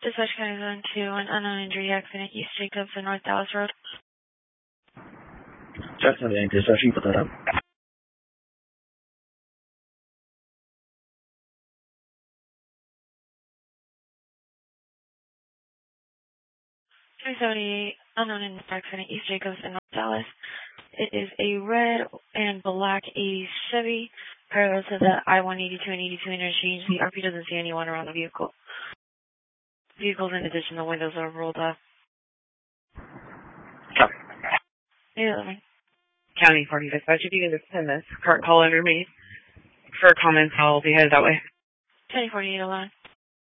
Dispatch County Zone 2, an unknown injury accident, East Jacobs and North Dallas Road. Jackson Lane, dispatch, you put that up. Unknown injury accident, East Jacobs and North Dallas. It is a red and black 80 Chevy, parallel to the I-182 and 82 interchange. The RP doesn't see anyone around the vehicle. Vehicles, in addition, the windows are rolled up. Copy. Yeah, County 40 dispatch, if you can just send this current call under me for comments, I'll be headed that way. County 48 line.